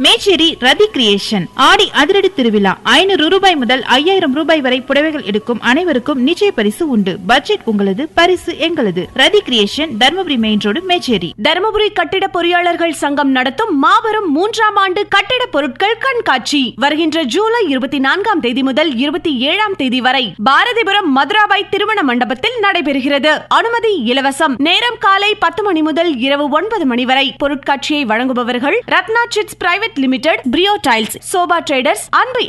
மேச்சேரி ரதி creation ஆடி அதிரடி திருவிழா 500 ரூபாய் முதல் 5000 ரூபாய் வரை புடவைகள் எடுக்கும் அனைவருக்கும் நிச்சய பரிசு உண்டு. பட்ஜெட் உங்களது, பரிசு எங்களது. ரதி creation, Dharmapuri main road, Mecheri. Dharmapuri கட்டிட பொறியாளர்கள் சங்கம் நடத்தும் மாபெரும் 3ஆம் ஆண்டு கட்டிட பொருட்கள் கண்காட்சி வருகின்ற ஜூலை 24ஆம் தேதி முதல் 27ஆம் தேதி வரை பாரதிபுரம் மதுராபாய் திருமண மண்டபத்தில் நடைபெறுகிறது. அனுமதி இலவசம். நேரம் காலை 10 மணி முதல் இரவு 9 மணி வரை. பொருட்காட்சியை வழங்குபவர்கள் Ratna chits private limited, பிரியோ tiles, sofa traders, அன்பு